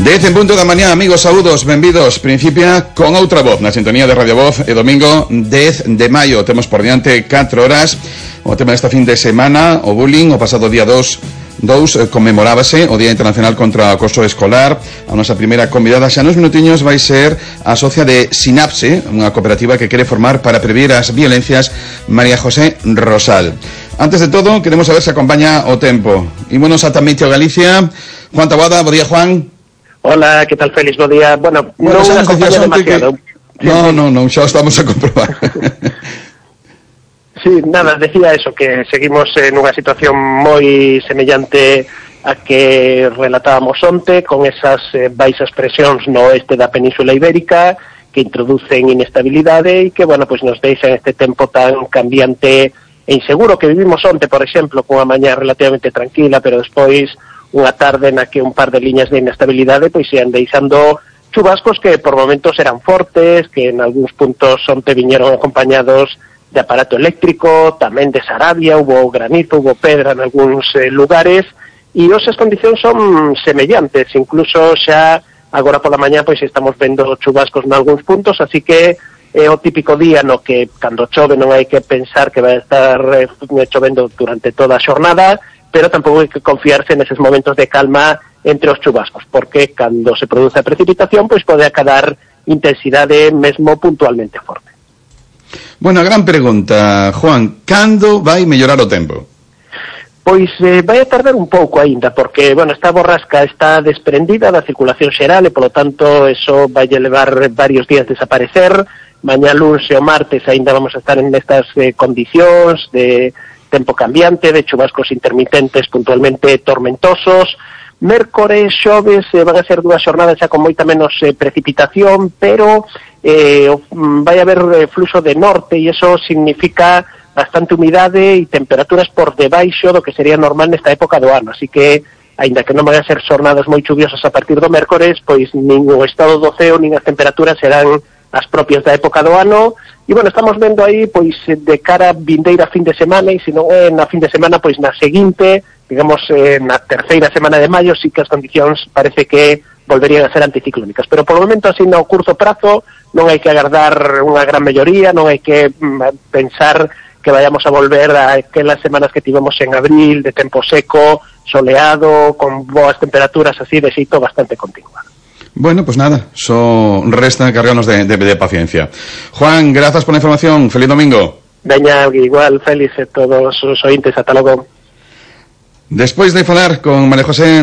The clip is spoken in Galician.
10 en punto da mañá, amigos, saúdos, benvidos. Principia con outra voz na sintonía de Radio Voz e domingo 10 de maio. Temos por diante 4 horas. O tema desta fin de semana, o bullying. O pasado día 2 conmemorábase o Día Internacional contra o Acoso Escolar. A nosa primeira convidada xa nos minutiños vai ser a socia de Sinapse, unha cooperativa que quere formar para prevenir as violencias, María José Rosal. Antes de todo, queremos saber se acompaña o tempo. Ímonos a Tameicio, Galicia. Juan Taboada, bo día, Juan. Hola, ¿qué tal, Félix? Buen día. Bueno, non xa nos acompaña demasiado. Que... No, xa estamos a comprobar. Sí, nada, decía eso, que seguimos en unha situación moi semellante a que relatábamos onte, con esas baixas presións no oeste da Península Ibérica, que introducen inestabilidade e que, bueno, pues nos deixan este tempo tan cambiante e inseguro que vivimos onte, por exemplo, con unha mañá relativamente tranquila, pero despois unha tarde na que un par de liñas de inestabilidade pois ian deixando chubascos que por momentos eran fortes, que en algúns puntos onte viñeron acompañados de aparato eléctrico, tamén de Sarabia, hubo granizo, hubo pedra en algúns lugares, e esas condicións son semellantes, incluso xa agora pola mañá pois estamos vendo chubascos en algúns puntos, así que é o típico día no que cando chove non hai que pensar que vai estar chovendo durante toda a xornada, pero tampouco hai que confiarse neses momentos de calma entre os chubascos, porque cando se produce a precipitación, pois pode acadar intensidade mesmo puntualmente forte. Bueno, a gran pregunta, Juan, cando vai mellorar o tempo? Pois vai a tardar un pouco aínda, porque, bueno, esta borrasca está desprendida da circulación xeral e, polo tanto, eso vai levar varios días desaparecer. Mañá luns e o martes aínda vamos a estar en estas condicións de tempo cambiante, de chubascos intermitentes puntualmente tormentosos. Mércores, xoves, van a ser dúas xornadas xa con moita menos precipitación, pero vai haber fluxo de norte e iso significa bastante humidade e temperaturas por debaixo do que sería normal nesta época do ano, así que, aínda que non van a ser xornadas moi chuviosas a partir do mércores, pois nin o estado do ceo nin as temperaturas serán as propias da época do ano. E, bueno, estamos vendo aí, pois, de cara a vindeira fin de semana, e se non é na fin de semana, pois na seguinte, digamos, na terceira semana de maio, sí que as condicións parece que volverían a ser anticiclónicas. Pero, polo momento, así, no curto prazo, non hai que agardar unha gran melloría, non hai que pensar que vayamos a volver a aquelas semanas que tivemos en abril, de tempo seco, soleado, con boas temperaturas así, de xeito bastante continuado. Bueno, pues nada, só resta cargarnos de paciencia. Juan, grazas por la información. Feliz domingo. Veña, igual, Félix, todos os ointes, ata logo. Despois de falar con María José